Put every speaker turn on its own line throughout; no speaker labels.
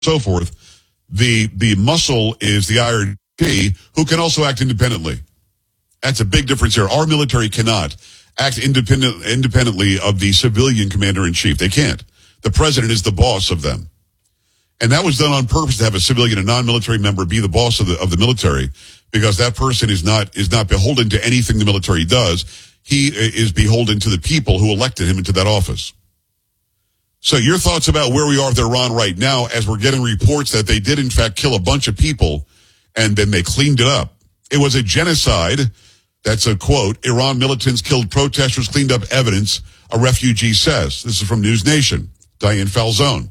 so forth. The muscle is the IRGC, who can also act independently. That's a big difference here. Our military cannot act independently of the civilian commander-in-chief. They can't. The president is the boss of them. And that was done on purpose to have a civilian, a non-military member, be the boss of the military, because that person is not beholden to anything the military does. He is beholden to the people who elected him into that office. So your thoughts about where we are with Iran right now, as we're getting reports that they did in fact kill a bunch of people and then they cleaned it up. It was a genocide. That's a quote. Iran militants killed protesters, cleaned up evidence, a refugee says. This is from News Nation. Diane Falzone.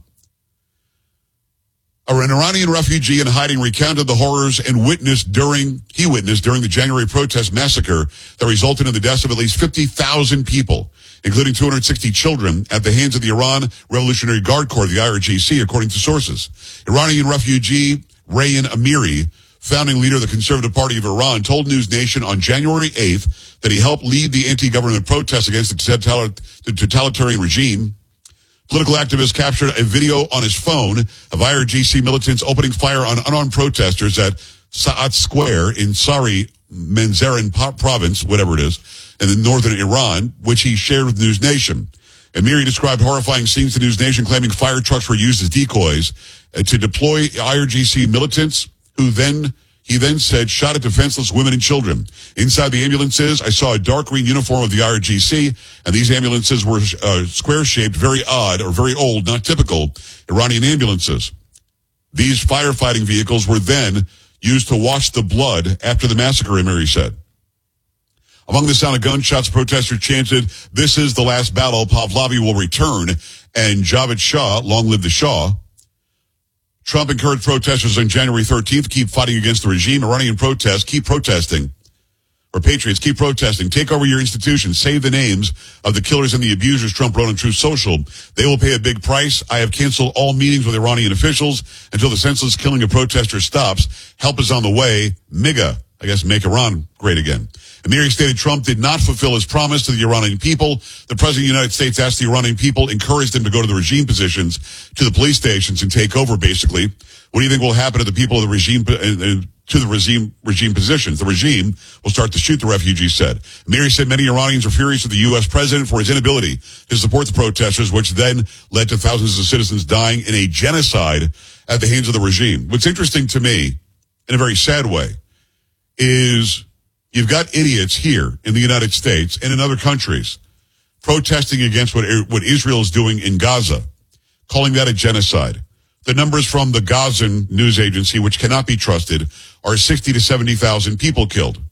An Iranian refugee in hiding recounted the horrors and witnessed during the January protest massacre that resulted in the deaths of at least 50,000 people, including 260 children, at the hands of the Iran Revolutionary Guard Corps, the IRGC, according to sources. Iranian refugee Rayan Amiri, founding leader of the Conservative Party of Iran, told News Nation on January 8th that he helped lead the anti-government protests against the totalitarian regime. Political activists captured a video on his phone of IRGC militants opening fire on unarmed protesters at Sa'at Square in Sari Manzaran province, whatever it is, in the northern Iran, which he shared with News Nation. Amiri described horrifying scenes to News Nation, claiming fire trucks were used as decoys to deploy IRGC militants, who he then said shot at defenseless women and children. Inside the ambulances, I saw a dark green uniform of the IRGC, and these ambulances were square-shaped, very odd, or very old, not typical Iranian ambulances. These firefighting vehicles were then used to wash the blood after the massacre, Amiri said. Among the sound of gunshots, protesters chanted, "This is the last battle, Pahlavi will return," and Javad Shah, long live the Shah. Trump encouraged protesters on January 13th to keep fighting against the regime. Iranian protests, keep protesting. Or patriots, keep protesting. Take over your institutions. Save the names of the killers and the abusers, Trump wrote on Truth Social. They will pay a big price. I have canceled all meetings with Iranian officials until the senseless killing of protesters stops. Help is on the way. MIGA, I guess, make Iran great again. Amiri stated Trump did not fulfill his promise to the Iranian people. The president of the United States asked the Iranian people, encouraged them to go to the regime positions, to the police stations, and take over, basically. What do you think will happen to the people of the regime, to the regime positions? The regime will start to shoot, the refugees said. Amiri said many Iranians are furious with the U.S. president for his inability to support the protesters, which then led to thousands of citizens dying in a genocide at the hands of the regime. What's interesting to me, in a very sad way, is you've got idiots here in the United States and in other countries protesting against what Israel is doing in Gaza, calling that a genocide. The numbers from the Gazan news agency, which cannot be trusted, are 60 to 70,000 people killed.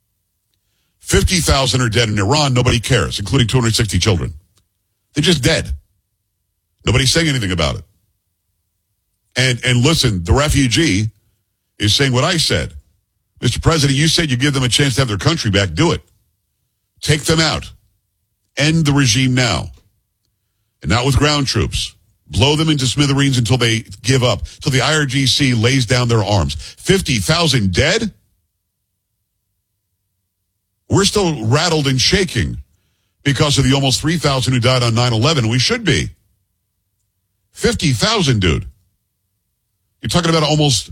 50,000 are dead in Iran. Nobody cares, including 260 children. They're just dead. Nobody's saying anything about it. And listen, the refugee is saying what I said. Mr. President, you said you give them a chance to have their country back. Do it. Take them out. End the regime now. And not with ground troops. Blow them into smithereens until they give up, till the IRGC lays down their arms. 50,000 dead? We're still rattled and shaking because of the almost 3,000 who died on 9/11. We should be. 50,000, dude. You're talking about almost,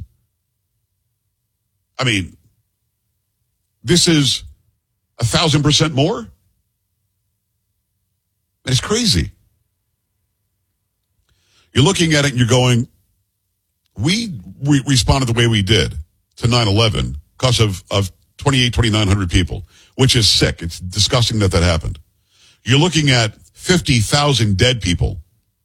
this is 1,000% more? It's crazy. You're looking at it and you're going, we responded the way we did to 9/11 because of 2,900 people, which is sick. It's disgusting that happened. You're looking at 50,000 dead people.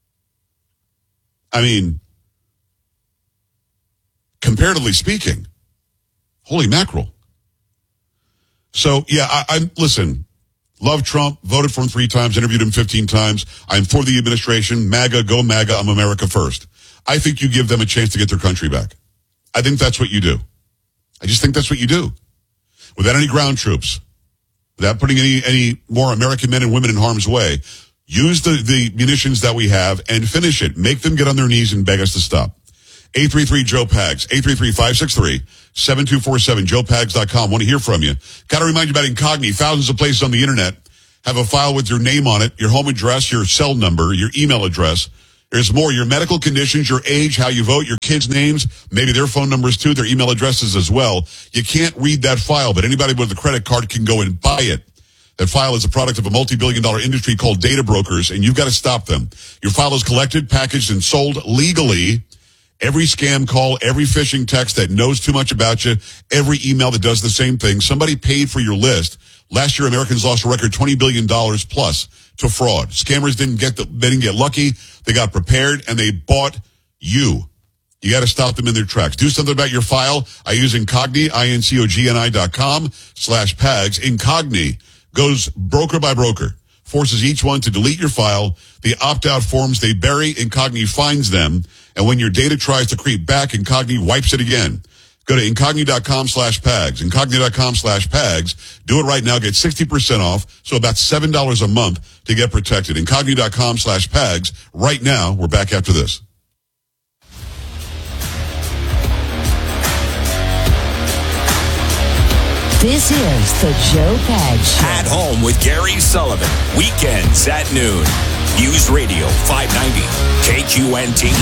Comparatively speaking, holy mackerel. So, yeah, listen, love Trump, voted for him 3 times, interviewed him 15 times. I'm for the administration. MAGA, go MAGA. I'm America first. I think you give them a chance to get their country back. I think that's what you do. I just think that's what you do. Without any ground troops, without putting any more American men and women in harm's way, use the munitions that we have and finish it. Make them get on their knees and beg us to stop. 833-JOE-PAGS, 833-563-7247, joepags.com. Want to hear from you. Got to remind you about Incogni. Thousands of places on the internet have a file with your name on it, your home address, your cell number, your email address, There's more. Your medical conditions, your age, how you vote, your kids' names, maybe their phone numbers too, their email addresses as well. You can't read that file, but anybody with a credit card can go and buy it. That file is a product of a multi-billion-dollar industry called data brokers, and you've got to stop them. Your file is collected, packaged, and sold legally. Every scam call, every phishing text that knows too much about you, every email that does the same thing. Somebody paid for your list. Last year, Americans lost a record $20 billion plus to fraud. Scammers didn't get lucky. They got prepared, and they bought you. You got to stop them in their tracks. Do something about your file. I use Incogni, incogni.com/PAGS. Incogni goes broker by broker, forces each one to delete your file. The opt-out forms they bury, Incogni finds them. And when your data tries to creep back, Incogni wipes it again. Go to incogni.com/PAGS, incogni.com/PAGS. Do it right now. Get 60% off, so about $7 a month to get protected. Incogni.com/PAGS. Right now, we're back after this.
This is the Joe Pags Show.
At Home with Gary Sullivan. Weekends at noon. News Radio 590 KQNT.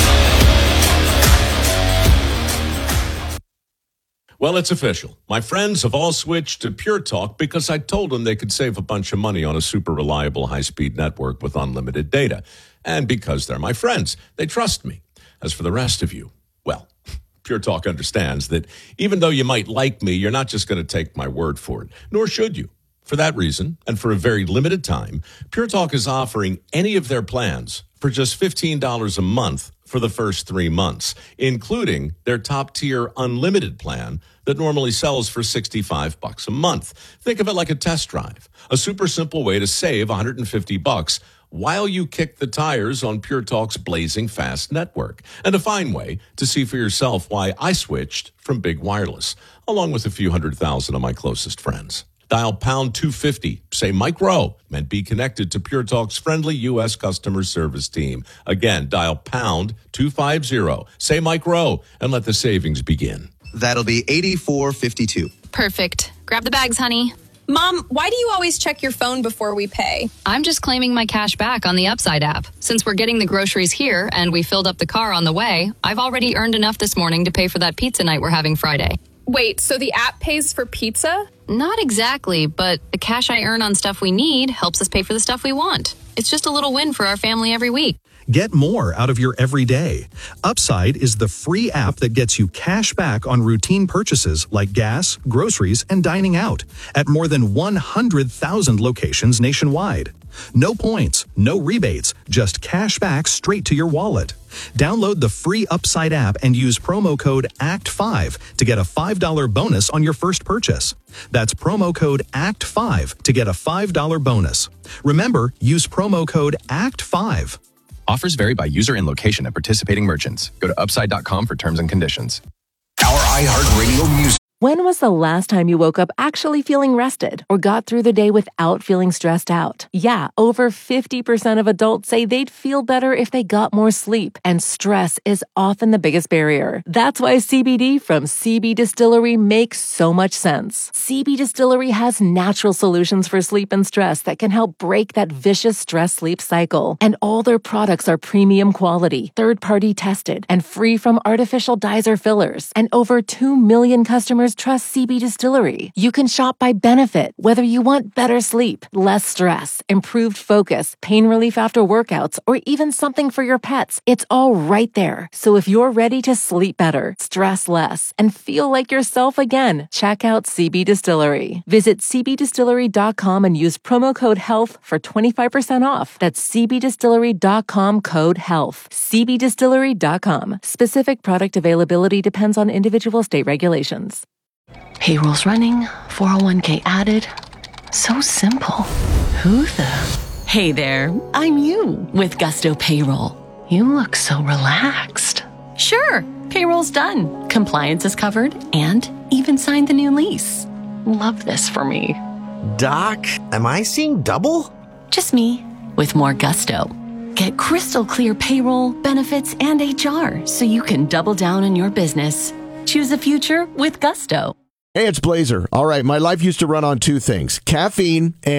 Well, it's official. My friends have all switched to Pure Talk because I told them they could save a bunch of money on a super reliable high-speed network with unlimited data. And because they're my friends, they trust me. As for the rest of you, well, Pure Talk understands that even though you might like me, you're not just going to take my word for it, nor should you. For that reason, and for a very limited time, Pure Talk is offering any of their plans for just $15 a month for the first 3 months, including their top-tier unlimited plan that normally sells for $65 a month. Think of it like a test drive, a super simple way to save $150 while you kick the tires on Pure Talk's blazing fast network, and a fine way to see for yourself why I switched from big wireless, along with a few 100,000 of my closest friends. Dial pound 250, say Mike Rowe, and be connected to Pure Talk's friendly U.S. customer service team. Again, dial pound 250, say Mike Rowe, and let the savings begin.
That'll be $84.52.
Perfect. Grab the bags, honey.
Mom, why do you always check your phone before we pay?
I'm just claiming my cash back on the Upside app. Since we're getting the groceries here and we filled up the car on the way, I've already earned enough this morning to pay for that pizza night we're having Friday.
Wait, so the app pays for pizza?
Not exactly, but the cash I earn on stuff we need helps us pay for the stuff we want. It's just a little win for our family every week.
Get more out of your everyday. Upside is the free app that gets you cash back on routine purchases like gas, groceries, and dining out at more than 100,000 locations nationwide. No points, no rebates, just cash back straight to your wallet. Download the free Upside app and use promo code ACT5 to get a $5 bonus on your first purchase. That's promo code ACT5 to get a $5 bonus. Remember, use promo code ACT5.
Offers vary by user and location at participating merchants. Go to upside.com for terms and conditions.
Our iHeartRadio music.
When was the last time you woke up actually feeling rested or got through the day without feeling stressed out? Yeah, over 50% of adults say they'd feel better if they got more sleep, and stress is often the biggest barrier. That's why CBD from CB Distillery makes so much sense. CB Distillery has natural solutions for sleep and stress that can help break that vicious stress-sleep cycle. And all their products are premium quality, third-party tested, and free from artificial dyes or fillers. And over 2 million customers trust CB Distillery. You can shop by benefit, whether you want better sleep, less stress, improved focus, pain relief after workouts, or even something for your pets. It's all right there. So if you're ready to sleep better, stress less, and feel like yourself again, check out CB Distillery. Visit cbdistillery.com and use promo code HEALTH for 25% off. That's cbdistillery.com code HEALTH. cbdistillery.com. Specific product availability depends on individual state regulations.
Payroll's running, 401k added. So simple. Who the? Hey there, I'm you with Gusto Payroll. You look so relaxed. Sure, payroll's done. Compliance is covered and even signed the new lease. Love this for me.
Doc, am I seeing double?
Just me with more Gusto. Get crystal clear payroll, benefits, and HR so you can double down on your business. Choose a future with Gusto.
Hey, it's Blazer. All right, my life used to run on two things, caffeine and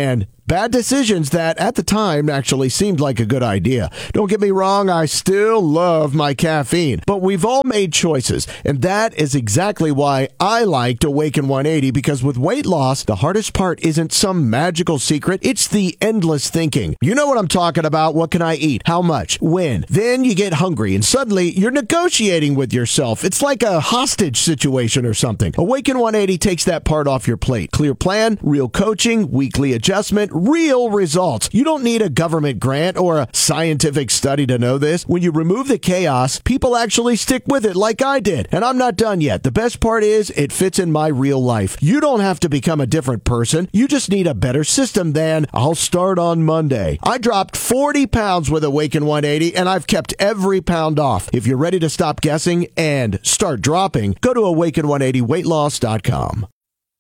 Bad decisions that at the time actually seemed like a good idea. Don't get me wrong, I still love my caffeine, but we've all made choices, and that is exactly why I liked Awaken 180, because with weight loss, the hardest part isn't some magical secret, it's the endless thinking. You know what I'm talking about. What can I eat? How much? When? Then you get hungry, and suddenly you're negotiating with yourself. It's like a hostage situation or something. Awaken 180 takes that part off your plate. Clear plan, real coaching, weekly adjustment, real results. You don't need a government grant or a scientific study to know this. When you remove the chaos, people actually stick with it like I did. And I'm not done yet. The best part is it fits in my real life. You don't have to become a different person. You just need a better system than I'll start on Monday. I dropped 40 pounds with Awaken 180 and I've kept every pound off. If you're ready to stop guessing and start dropping, go to awaken180weightloss.com.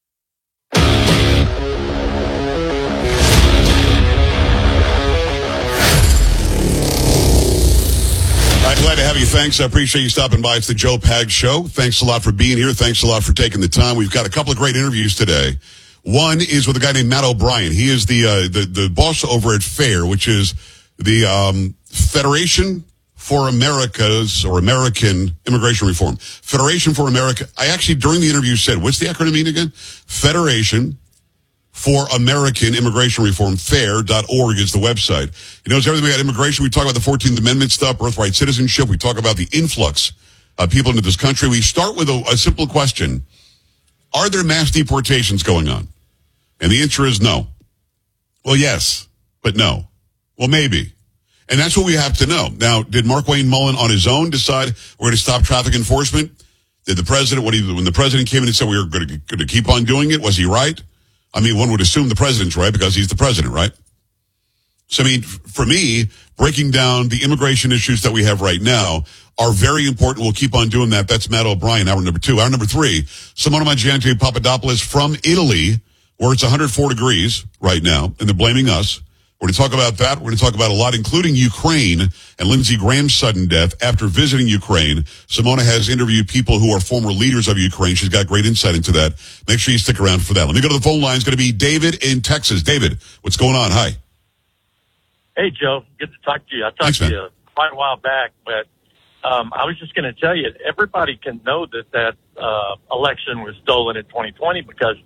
I'm glad to have you. Thanks. I appreciate you stopping by. It's the Joe Pags Show. Thanks a lot for being here. Thanks a lot for taking the time. We've got a couple of great interviews today. One is with a guy named Matt O'Brien. He is the boss over at FAIR, which is the Federation for America's or American Immigration Reform. Federation for America. I actually, during the interview, said, what's the acronym mean again? Federation for American Immigration Reform. FAIR.org is the website. He knows everything about immigration. We talk about the 14th Amendment stuff, birthright citizenship. We talk about the influx of people into this country. We start with a simple question. Are there mass deportations going on? And the answer is no. Well, yes, but no. Well, maybe. And that's what we have to know. Now, did Mark Wayne Mullen on his own decide we're going to stop traffic enforcement? Did the president, when the president came in and said we were going to keep on doing it, was he right? I mean, one would assume the president's right because he's the president, right? So, I mean, for me, breaking down the immigration issues that we have right now are very important. We'll keep on doing that. That's Matt O'Brien, hour number 2. Hour number 3, Simona Mangiante Papadopoulos from Italy, where it's 104 degrees right now, and they're blaming us. We're going to talk about that. We're going to talk about a lot, including Ukraine and Lindsey Graham's sudden death. After visiting Ukraine, Simona has interviewed people who are former leaders of Ukraine. She's got great insight into that. Make sure you stick around for that. Let me go to the phone line. It's going to be David in Texas. David, what's going on? Hi.
Hey, Joe. Good to talk to you. I talked to you quite a while back, but I was just going to tell you, everybody can know that election was stolen in 2020 because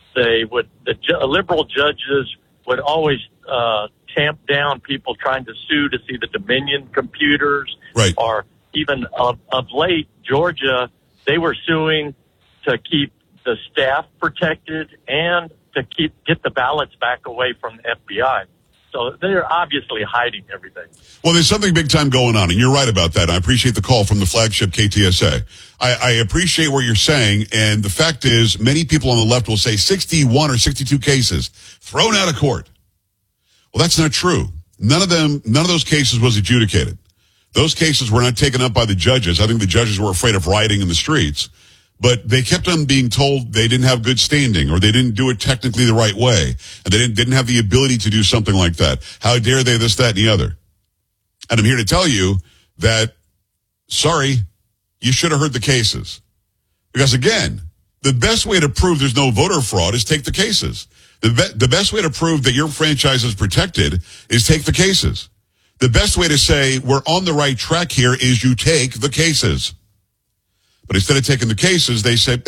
liberal judges would always tamp down people trying to sue to see the Dominion computers.
Right.
Or even of late, Georgia, they were suing to keep the staff protected and to get the ballots back away from the FBI. So they're obviously hiding everything.
Well, there's something big time going on, and you're right about that. I appreciate the call from the flagship KTSA. I appreciate what you're saying, and the fact is many people on the left will say 61 or 62 cases thrown out of court. Well, that's not true. None of those cases was adjudicated. Those cases were not taken up by the judges. I think the judges were afraid of rioting in the streets. But they kept on being told they didn't have good standing or they didn't do it technically the right way. And they didn't have the ability to do something like that. How dare they, this, that, and the other. And I'm here to tell you that, sorry, you should have heard the cases. Because again, the best way to prove there's no voter fraud is take the cases. The best way to prove that your franchise is protected is take the cases. The best way to say we're on the right track here is you take the cases. But instead of taking the cases, they say,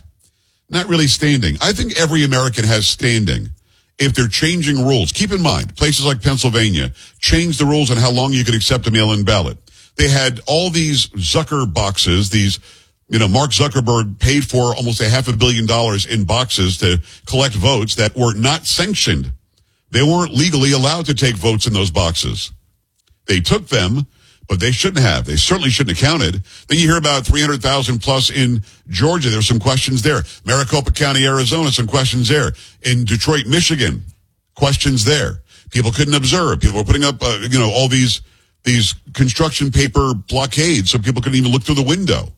not really standing. I think every American has standing if they're changing rules. Keep in mind, places like Pennsylvania changed the rules on how long you could accept a mail-in ballot. They had all these Zucker boxes, Mark Zuckerberg paid for almost $500 million in boxes to collect votes that were not sanctioned. They weren't legally allowed to take votes in those boxes. They took them, but they shouldn't have. They certainly shouldn't have counted. Then you hear about 300,000 plus in Georgia. There's some questions there. Maricopa County, Arizona, some questions there. In Detroit, Michigan, questions there. People couldn't observe. People were putting up, all these construction paper blockades so people couldn't even look through the window.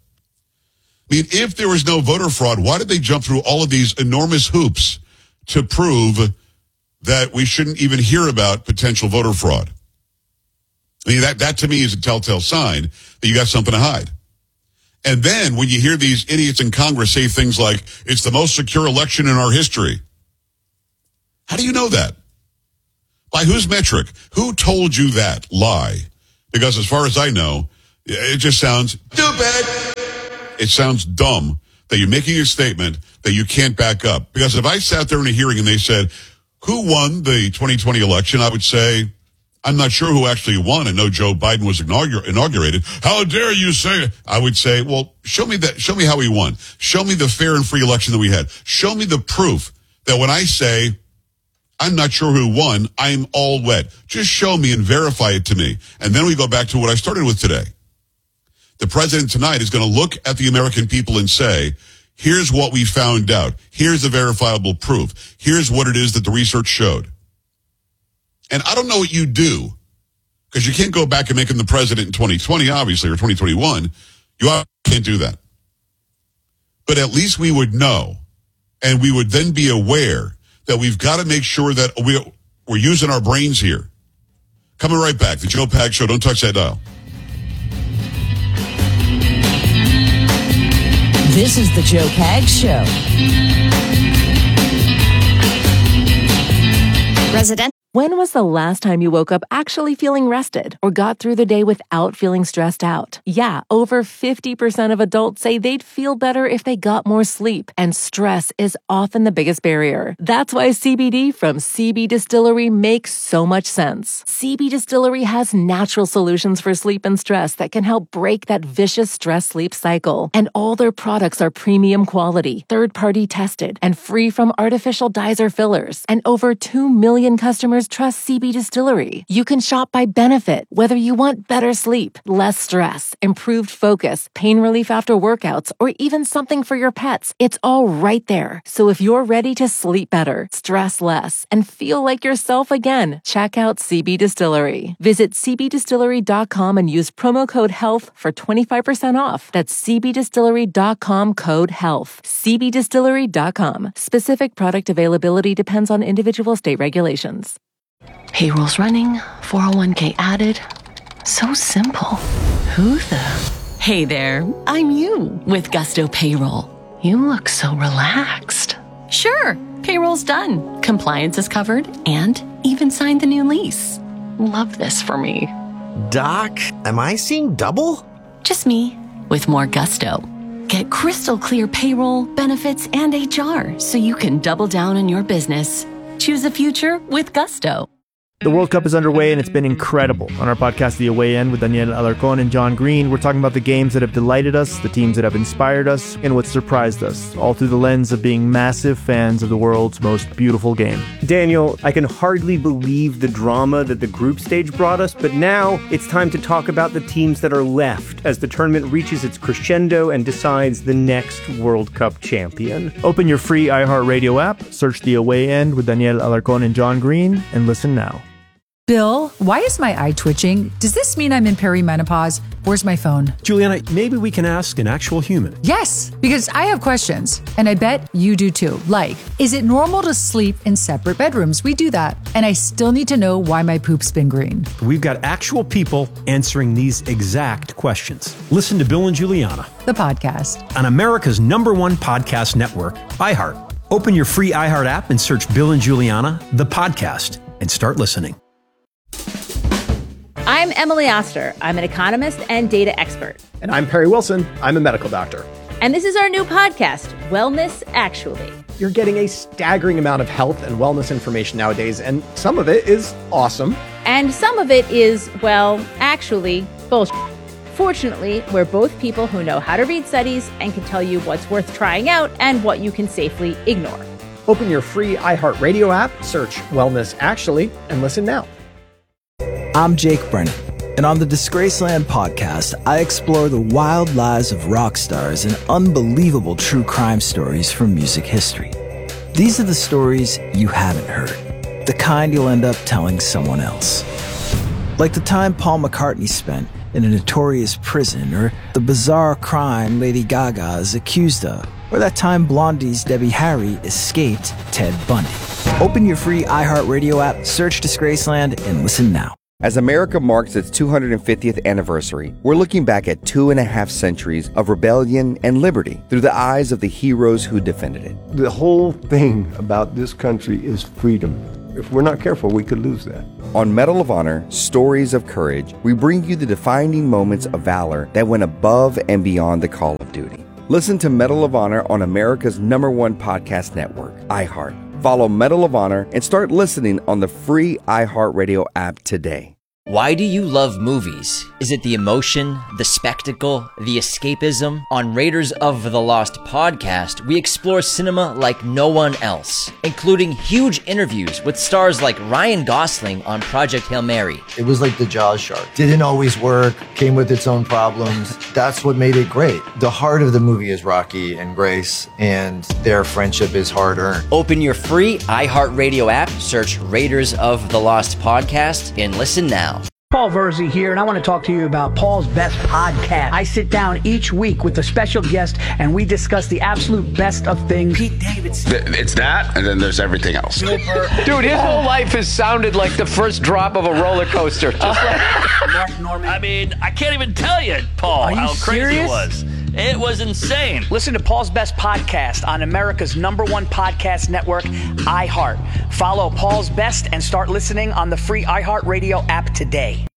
I mean, if there was no voter fraud, why did they jump through all of these enormous hoops to prove that we shouldn't even hear about potential voter fraud? I mean, that to me is a telltale sign that you got something to hide. And then when you hear these idiots in Congress say things like, it's the most secure election in our history. How do you know that? By whose metric? Who told you that lie? Because as far as I know, it just sounds stupid. It sounds dumb that you're making a statement that you can't back up. Because if I sat there in a hearing and they said, who won the 2020 election, I would say, I'm not sure who actually won. I know Joe Biden was inaugurated. How dare you say it? I would say, well, show me how he won. Show me the fair and free election that we had. Show me the proof that when I say, I'm not sure who won, I'm all wet. Just show me and verify it to me. And then we go back to what I started with today. The president tonight is going to look at the American people and say, here's what we found out. Here's the verifiable proof. Here's what it is that the research showed. And I don't know what you do, because you can't go back and make him the president in 2020, obviously, or 2021. You can't do that. But at least we would know, and we would then be aware that we've got to make sure that we're using our brains here. Coming right back, the Joe Pags Show. Don't touch that dial.
This is the Joe Pags Show.
Resident. When was the last time you woke up actually feeling rested or got through the day without feeling stressed out? Yeah, over 50% of adults say they'd feel better if they got more sleep, and stress is often the biggest barrier. That's why CBD from CB Distillery makes so much sense. CB Distillery has natural solutions for sleep and stress that can help break that vicious stress-sleep cycle. And all their products are premium quality, third-party tested, and free from artificial dyes or fillers. And over 2 million customers trust CB Distillery. You can shop by benefit, whether you want better sleep, less stress, improved focus, pain relief after workouts, or even something for your pets. It's all right there. So if you're ready to sleep better, stress less, and feel like yourself again, check out CB Distillery. Visit cbdistillery.com and use promo code HEALTH for 25% off. That's cbdistillery.com, code HEALTH. cbdistillery.com. Specific product availability depends on individual state regulations.
Payroll's running, 401k added. So simple. Who the? Hey there, I'm you with Gusto Payroll. You look so relaxed. Sure, payroll's done. Compliance is covered and even signed the new lease. Love this for me.
Doc, am I seeing double?
Just me with more gusto. Get crystal clear payroll, benefits, and HR so you can double down on your business. Choose a future with Gusto.
The World Cup is underway and it's been incredible. On our podcast, The Away End, with Daniel Alarcón and John Green, we're talking about the games that have delighted us, the teams that have inspired us, and what surprised us, all through the lens of being massive fans of the world's most beautiful game.
Daniel, I can hardly believe the drama that the group stage brought us, but now it's time to talk about the teams that are left as the tournament reaches its crescendo and decides the next World Cup champion.
Open your free iHeartRadio app, search The Away End with Daniel Alarcón and John Green, and listen now.
Bill, why is my eye twitching? Does this mean I'm in perimenopause? Where's my phone?
Juliana, maybe we can ask an actual human.
Yes, because I have questions, and I bet you do too. Like, is it normal to sleep in separate bedrooms? We do that. And I still need to know why my poop's been green.
We've got actual people answering these exact questions. Listen to Bill and Juliana,
the podcast,
on America's #1 podcast network, iHeart. Open your free iHeart app and search Bill and Juliana, the podcast, and start listening.
I'm Emily Oster. I'm an economist and data expert.
And I'm Perry Wilson. I'm a medical doctor.
And this is our new podcast, Wellness Actually.
You're getting a staggering amount of health and wellness information nowadays, and some of it is awesome.
And some of it is, well, actually, bullshit. Fortunately, we're both people who know how to read studies and can tell you what's worth trying out and what you can safely ignore.
Open your free iHeartRadio app, search Wellness Actually, and listen now.
I'm Jake Brennan, and on the Disgraceland podcast, I explore the wild lives of rock stars and unbelievable true crime stories from music history. These are the stories you haven't heard, the kind you'll end up telling someone else. Like the time Paul McCartney spent in a notorious prison, or the bizarre crime Lady Gaga is accused of, or that time Blondie's Debbie Harry escaped Ted Bundy. Open your free iHeartRadio app, search Disgraceland, and listen now.
As America marks its 250th anniversary, we're looking back at 2.5 centuries of rebellion and liberty through the eyes of the heroes who defended it.
The whole thing about this country is freedom.
if we're not careful, we could lose that.
On Medal of Honor, Stories of Courage, we bring you the defining moments of valor that went above and beyond the call of duty. Listen to Medal of Honor on America's #1 podcast network, iHeart. Follow Medal of Honor and start listening on the free iHeartRadio app today.
Why do you love movies? Is it the emotion, the spectacle, the escapism? On Raiders of the Lost podcast, we explore cinema like no one else, including huge interviews with stars like Ryan Gosling on Project Hail Mary.
It was like the Jaws shark. Didn't always work, came with its own problems. That's what made it great. The heart of the movie is Rocky and Grace, and their friendship is hard-earned.
Open your free iHeartRadio app, search Raiders of the Lost podcast, and listen now.
Paul Verzi here, and I want to talk to you about Paul's Best Podcast. I sit down each week with a special guest, and we discuss the absolute best of things. Pete Davidson.
It's that, and then there's everything else.
Dude, his whole life has sounded like the first drop of a roller coaster. Just like
Mark Norman.
I mean, I can't even tell you, Paul, how crazy it was. It was insane.
Listen to Paul's Best Podcast on America's #1 podcast network, iHeart. Follow Paul's Best and start listening on the free iHeartRadio app today.